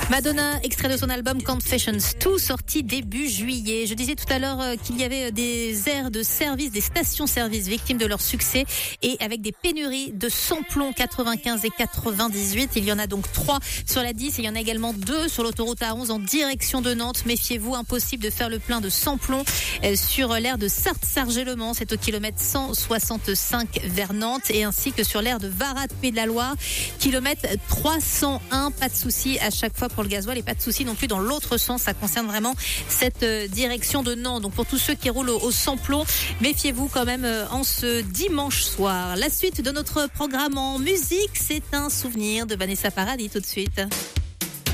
Madonna, extrait de son album Confessions 2, sorti début juillet. Je disais tout à l'heure qu'il y avait des aires de service, des stations-service victimes de leur succès et avec des pénuries de samplons 95 et 98. Il y en a donc 3 sur la 10 et il y en a également 2 sur l'autoroute A11 en direction de Nantes. Méfiez-vous, impossible de faire le plein de samplons sur l'aire de Sarthe-Sargé-le-Mans. C'est au kilomètre 165 vers Nantes et ainsi que sur l'aire de Varat-Pays de la Loire, kilomètre 301. Pas de souci à chaque fois pour le gasoil et pas de souci non plus dans l'autre sens. Ça concerne vraiment cette direction de Nantes. Donc pour tous ceux qui roulent au samplon, méfiez-vous quand même en ce dimanche soir. La suite de notre programme en musique, c'est un souvenir de Vanessa Paradis tout de suite.